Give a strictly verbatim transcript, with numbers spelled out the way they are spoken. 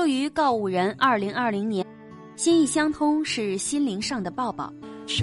于告五人二零二零年，心意相通是心灵上的抱抱，